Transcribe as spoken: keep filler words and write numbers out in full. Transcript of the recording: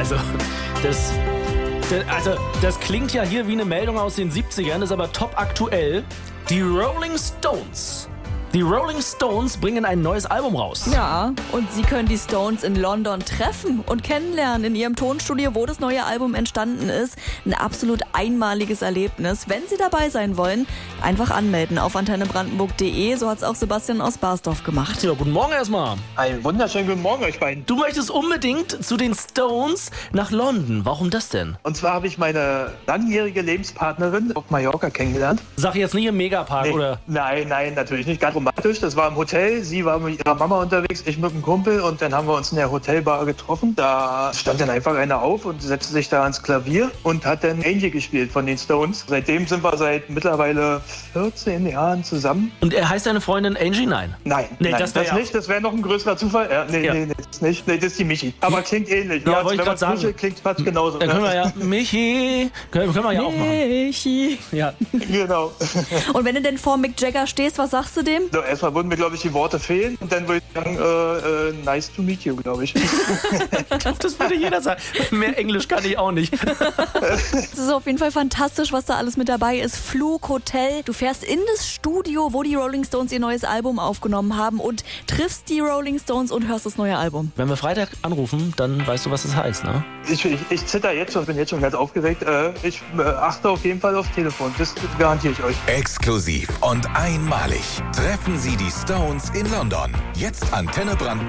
Also, das, das, also, das klingt ja hier wie eine Meldung aus den siebzigern, ist aber top aktuell. Die Rolling Stones. Die Rolling Stones bringen ein neues Album raus. Ja, und Sie können die Stones in London treffen und kennenlernen in ihrem Tonstudio, wo das neue Album entstanden ist. Ein absolut einmaliges Erlebnis. Wenn Sie dabei sein wollen, einfach anmelden auf antenne brandenburg punkt de. So hat es auch Sebastian aus Barsdorf gemacht. Ja, guten Morgen erstmal. Einen wunderschönen guten Morgen euch beiden. Du möchtest unbedingt zu den Stones nach London. Warum das denn? Und zwar habe ich meine langjährige Lebenspartnerin auf Mallorca kennengelernt. Sag jetzt nicht im Megapark, Nee, oder? Nein, nein, natürlich nicht. Ganz romantisch. Das war im Hotel. Sie war mit ihrer Mama unterwegs, ich mit einem Kumpel. Und dann haben wir uns in der Hotelbar getroffen. Da stand dann einfach einer auf und setzte sich da ans Klavier und hat dann Angie gespielt von den Stones. Seitdem sind wir seit mittlerweile vierzehn Jahren zusammen. Und er heißt deine Freundin Angie? Nein. Nein, Nee, nein das das, wär ja- nicht. Das wäre noch ein größerer Zufall. Ja, nee, Ja. nee, nee, das nicht. Nee, das ist die Michi. Aber klingt ähnlich. Ja, Ja, wollte ich wenn grad man sagen. klingt fast genauso. Dann können wir ne? ja, Michi, können, können wir ja auch machen. Michi. Ja. Genau. Und wenn du denn vor Mick Jagger stehst, was sagst du dem? So, erstmal würden mir, glaube ich, die Worte fehlen. Und dann würde ich sagen, äh, äh, nice to meet you, glaube ich. Das würde jeder sagen. Mehr Englisch kann ich auch nicht. Es ist auf jeden Fall fantastisch, was da alles mit dabei ist. Flug, Hotel. Du fährst in das Studio, wo die Rolling Stones ihr neues Album aufgenommen haben und triffst die Rolling Stones und hörst das neue Album. Wenn wir Freitag anrufen, dann weißt du, was das heißt, ne? Ich, ich, ich zitter jetzt schon, bin jetzt schon ganz aufgeregt. Äh, ich äh, achte auf jeden Fall aufs Telefon. Das garantiere ich euch. Exklusiv und einmalig treffen Sie die Stones in London. Jetzt Antenne Brandenburg